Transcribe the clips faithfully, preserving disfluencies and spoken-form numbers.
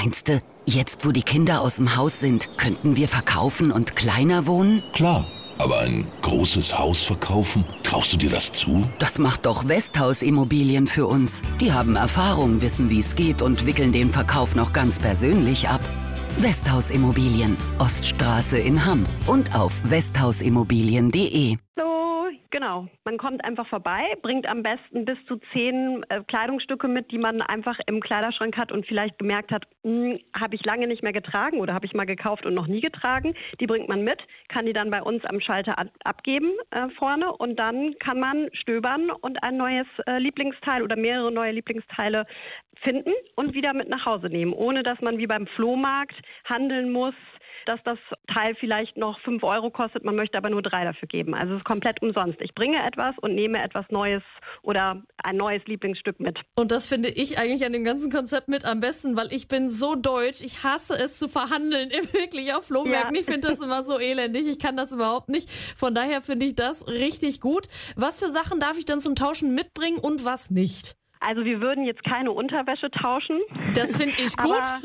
Meinst du, jetzt wo die Kinder aus dem Haus sind, könnten wir verkaufen und kleiner wohnen? Klar, aber ein großes Haus verkaufen, traust du dir das zu? Das macht doch Westhaus Immobilien für uns. Die haben Erfahrung, wissen, wie es geht und wickeln den Verkauf noch ganz persönlich ab. Westhaus Immobilien, Oststraße in Hamm und auf westhausimmobilien punkt de. So, genau. Man kommt einfach vorbei, bringt am besten bis zu zehn äh, Kleidungsstücke mit, die man einfach im Kleiderschrank hat und vielleicht gemerkt hat, habe ich lange nicht mehr getragen oder habe ich mal gekauft und noch nie getragen. Die bringt man mit, kann die dann bei uns am Schalter ab- abgeben äh, vorne und dann kann man stöbern und ein neues äh, Lieblingsteil oder mehrere neue Lieblingsteile finden und wieder mit nach Hause nehmen, ohne dass man wie beim Flohmarkt handeln muss, dass das Teil vielleicht noch fünf Euro kostet, man möchte aber nur drei dafür geben. Also es ist komplett umsonst. Ich bringe etwas und nehme etwas Neues oder ein neues Lieblingsstück mit. Und das finde ich eigentlich an dem ganzen Konzept mit am besten, weil ich bin so deutsch, ich hasse es zu verhandeln, wirklich auf Flohmärkten. Ja. Ich finde das immer so elendig, ich kann das überhaupt nicht. Von daher finde ich das richtig gut. Was für Sachen darf ich dann zum Tauschen mitbringen und was nicht? Also wir würden jetzt keine Unterwäsche tauschen. Das finde ich gut. Aber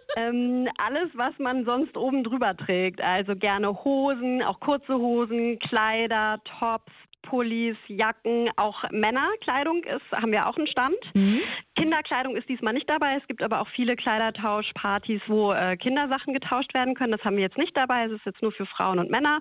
ähm, alles, was man sonst oben drüber trägt, also gerne Hosen, auch kurze Hosen, Kleider, Tops, Pullis, Jacken, auch Männerkleidung ist, haben wir auch einen Stand. Mhm. Kinderkleidung ist diesmal nicht dabei. Es gibt aber auch viele Kleidertauschpartys, wo äh, Kindersachen getauscht werden können. Das haben wir jetzt nicht dabei. Es ist jetzt nur für Frauen und Männer.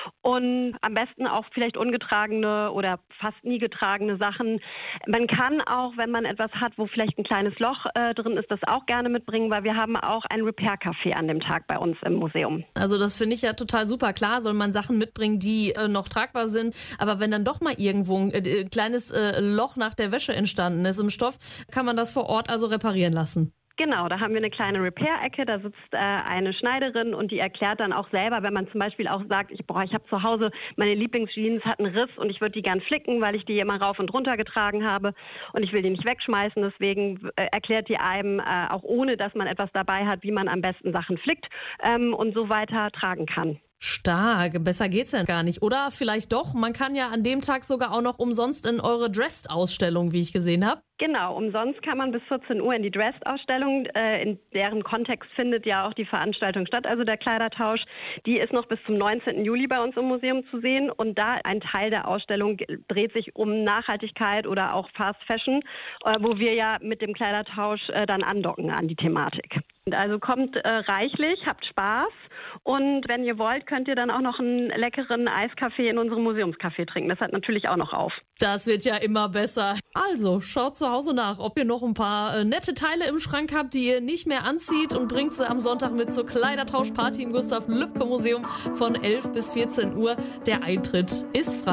Und am besten auch vielleicht ungetragene oder fast nie getragene Sachen. Man kann auch, wenn man etwas hat, wo vielleicht ein kleines Loch äh, drin ist, das auch gerne mitbringen, weil wir haben auch ein Repair-Café an dem Tag bei uns im Museum. Also das finde ich ja total super. Klar soll man Sachen mitbringen, die äh, noch tragbar sind. Aber wenn dann doch mal irgendwo ein äh, kleines äh, Loch nach der Wäsche entstanden ist im Stoff, kann man das vor Ort also reparieren lassen. Genau, da haben wir eine kleine Repair-Ecke, da sitzt äh, eine Schneiderin und die erklärt dann auch selber, wenn man zum Beispiel auch sagt, ich, boah, ich habe zu Hause, meine Lieblingsjeans hat einen Riss und ich würde die gern flicken, weil ich die immer rauf und runter getragen habe und ich will die nicht wegschmeißen, deswegen äh, erklärt die einem äh, auch ohne, dass man etwas dabei hat, wie man am besten Sachen flickt ähm, und so weiter tragen kann. Stark, besser geht's ja gar nicht. Oder vielleicht doch, man kann ja an dem Tag sogar auch noch umsonst in eure Dressed-Ausstellung, wie ich gesehen habe. Genau, umsonst kann man bis vierzehn Uhr in die Dressed-Ausstellung, äh, in deren Kontext findet ja auch die Veranstaltung statt, also der Kleidertausch. Die ist noch bis zum neunzehnten Juli bei uns im Museum zu sehen und da ein Teil der Ausstellung dreht sich um Nachhaltigkeit oder auch Fast Fashion, äh, wo wir ja mit dem Kleidertausch äh, dann andocken an die Thematik. Also kommt äh, reichlich, habt Spaß und wenn ihr wollt, könnt ihr dann auch noch einen leckeren Eiskaffee in unserem Museumscafé trinken. Das hat natürlich auch noch auf. Das wird ja immer besser. Also schaut zu Hause nach, ob ihr noch ein paar äh, nette Teile im Schrank habt, die ihr nicht mehr anzieht und bringt sie am Sonntag mit zur Kleidertauschparty im Gustav-Lübcke-Museum von elf bis vierzehn Uhr. Der Eintritt ist frei.